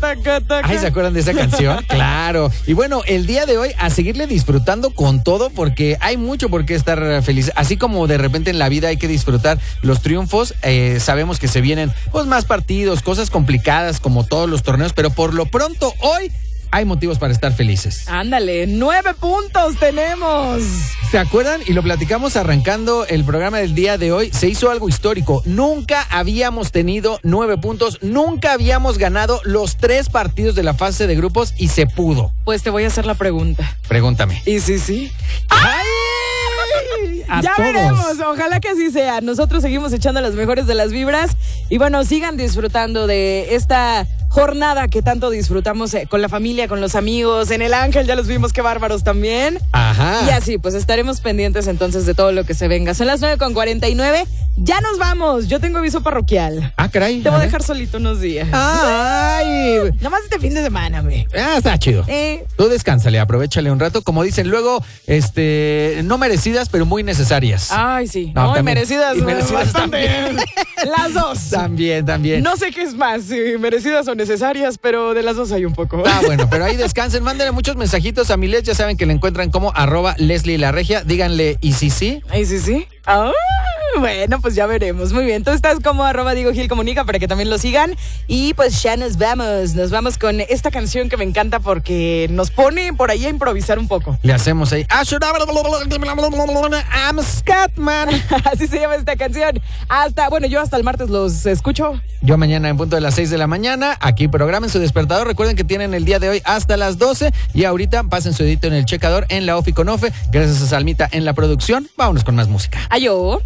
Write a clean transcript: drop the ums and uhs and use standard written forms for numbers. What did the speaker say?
Ay, ¿se acuerdan de esa canción? Claro. Y bueno, el día de hoy a seguirle disfrutando con todo porque hay mucho por qué estar feliz. Así como de repente en la vida hay que disfrutar los triunfos, sabemos que se vienen pues más partidos, cosas complicadas como todos los torneos, pero por lo pronto hoy hay motivos para estar felices. Ándale, 9 puntos tenemos. ¿Se acuerdan? Y lo platicamos arrancando el programa del día de hoy. Se hizo algo histórico. Nunca habíamos tenido 9 puntos. Nunca habíamos ganado los 3 partidos de la fase de grupos y se pudo. Pues te voy a hacer la pregunta. Pregúntame. ¿Y sí? ¡Ay! A ya todos. veremos, ojalá que así sea. Nosotros seguimos echando las mejores de las vibras. Y bueno, sigan disfrutando de esta jornada que tanto disfrutamos con la familia, con los amigos. En el Ángel ya los vimos, qué bárbaros también. Ajá. Y así, pues estaremos pendientes entonces de todo lo que se venga. Son las 9:49. Ya nos vamos. Yo tengo aviso parroquial. Ah, caray. Te voy a dejar solito unos días. Ay. Nomás este fin de semana, güey. Ah, está chido. Tú descánsale, aprovéchale un rato. Como dicen luego, no merecidas, pero muy necesarias. Ay, sí. No, No, y también. merecidas. Y merecidas bastante. Las dos. También. No sé qué es más, si merecidas o necesarias, pero de las dos hay un poco. Ah, bueno, pero ahí descansen. Mándenle muchos mensajitos a Milet. Ya saben que le encuentran como @Leslie la Regia. Díganle, ¿y si sí? ¿Y sí? Ah, bueno, pues ya veremos. Muy bien, tú estás como @Diego Gil Comunica para que también lo sigan. Y pues ya nos vamos con esta canción que me encanta porque nos pone por ahí a improvisar un poco. Le hacemos ahí. I'm Scatman. Así se llama esta canción. Yo hasta el martes los escucho. Yo mañana en punto de las 6 de la mañana. Aquí programen su despertador. Recuerden que tienen el día de hoy hasta las 12. Y ahorita pasen su dedito en el checador en la Ofi con Ofe. Gracias a Salmita en la producción. Vámonos con más música. Ayo.